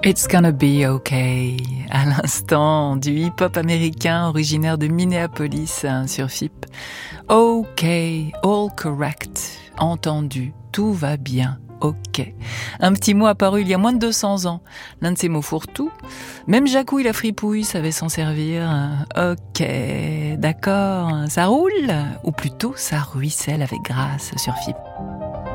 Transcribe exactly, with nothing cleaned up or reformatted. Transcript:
It's gonna be okay. À l'instant, du hip-hop américain originaire de Minneapolis hein, sur F I P. Ok, all correct. Entendu, tout va bien. Ok. Un petit mot apparu il y a moins de deux cents ans. L'un de ces mots fourre-tout. Même Jacouille la fripouille savait s'en servir. Ok, d'accord. Ça roule? Ou plutôt, ça ruisselle avec grâce sur F I P.